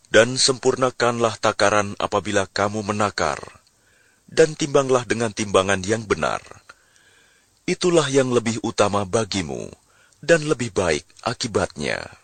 Dan sempurnakanlah takaran apabila kamu menakar, dan timbanglah dengan timbangan yang benar. Itulah yang lebih utama bagimu, dan lebih baik akibatnya.